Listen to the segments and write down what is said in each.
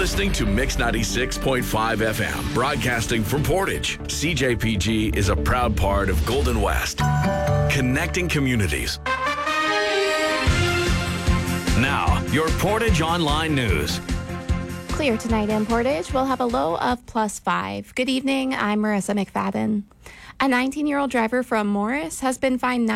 listening to Mix 96.5 FM, broadcasting from Portage. CJPG is a proud part of Golden West, connecting communities. Now, your Portage Online News. Clear tonight in Portage. We'll have a low of +5. Good evening. I'm Marissa McFadden. A 19-year-old driver from Morris has been fined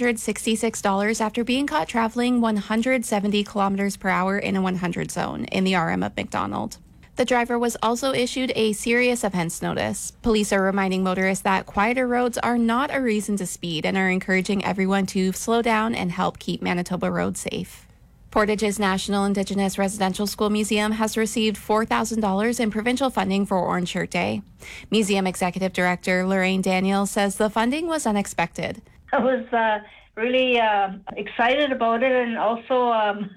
$966 after being caught traveling 170 kilometers per hour in a 100 zone in the RM of McDonald. The driver was also issued a serious offense notice. Police are reminding motorists that quieter roads are not a reason to speed and are encouraging everyone to slow down and help keep Manitoba roads safe. Portage's National Indigenous Residential School Museum has received $4,000 in provincial funding for Orange Shirt Day. Museum Executive Director Lorraine Daniel says the funding was unexpected. I was really excited about it, and also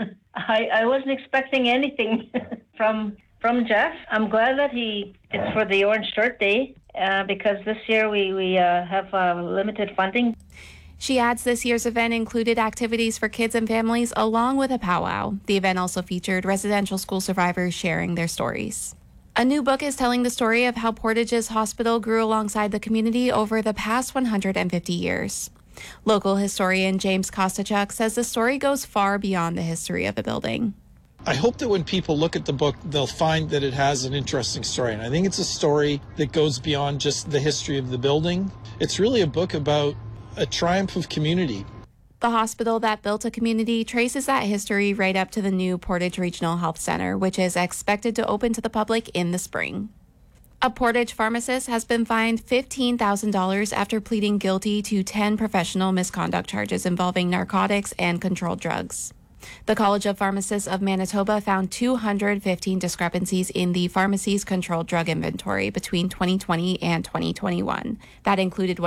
I wasn't expecting anything from Jeff. I'm glad that it's for the Orange Shirt Day because this year we have limited funding. She adds this year's event included activities for kids and families along with a powwow. The event also featured residential school survivors sharing their stories. A new book is telling the story of how Portage's hospital grew alongside the community over the past 150 years. Local historian James Kostachuk says the story goes far beyond the history of the building. I hope that when people look at the book, they'll find that it has an interesting story. And I think it's a story that goes beyond just the history of the building. It's really a book about a triumph of community. The hospital that built a community traces that history right up to the new Portage Regional Health Center, which is expected to open to the public in the spring. A Portage pharmacist has been fined $15,000 after pleading guilty to 10 professional misconduct charges involving narcotics and controlled drugs. The College of Pharmacists of Manitoba found 215 discrepancies in the pharmacy's controlled drug inventory between 2020 and 2021. That included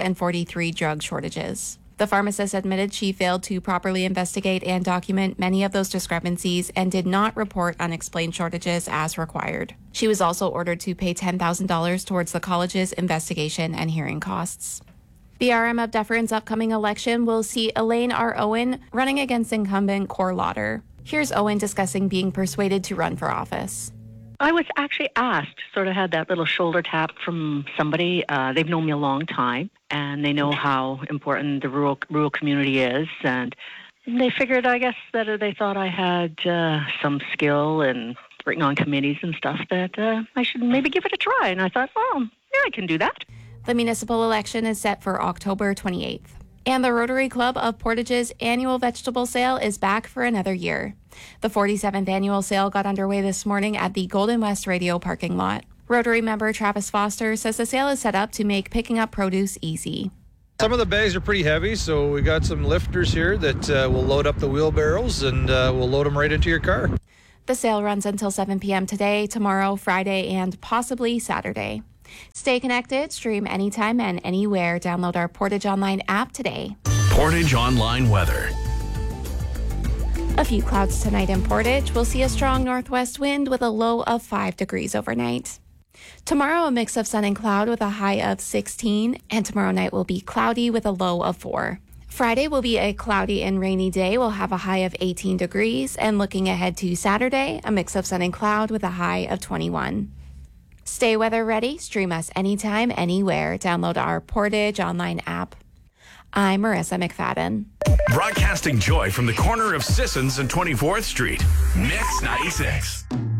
143 drug shortages. The pharmacist admitted she failed to properly investigate and document many of those discrepancies and did not report unexplained shortages as required. She was also ordered to pay $10,000 towards the college's investigation and hearing costs. The RM of Dufferin's upcoming election will see Elaine R. Owen running against incumbent Cor Lauder. Here's Owen discussing being persuaded to run for office. I was actually asked, sort of had that little shoulder tap from somebody. They've known me a long time, and they know how important the rural community is. And they figured, I guess, that they thought I had some skill in working on committees and stuff, that I should maybe give it a try. And I thought, well, yeah, I can do that. The municipal election is set for October 28th. And the Rotary Club of Portage's annual vegetable sale is back for another year. The 47th annual sale got underway this morning at the Golden West Radio parking lot. Rotary member Travis Foster says the sale is set up to make picking up produce easy. Some of the bags are pretty heavy, so we got some lifters here that will load up the wheelbarrows and we'll load them right into your car. The sale runs until 7 p.m. today, tomorrow, Friday, and possibly Saturday. Stay connected, stream anytime and anywhere. Download our Portage Online app today. Portage Online weather. A few clouds tonight in Portage. We'll see a strong northwest wind with a low of 5 degrees overnight. Tomorrow, a mix of sun and cloud with a high of 16, and tomorrow night will be cloudy with a low of 4. Friday will be a cloudy and rainy day. We'll have a high of 18 degrees, and looking ahead to Saturday, a mix of sun and cloud with a high of 21. Stay weather ready. Stream us anytime, anywhere. Download our Portage Online app. I'm Marissa McFadden. Broadcasting joy from the corner of Sissons and 24th Street. Mix 96.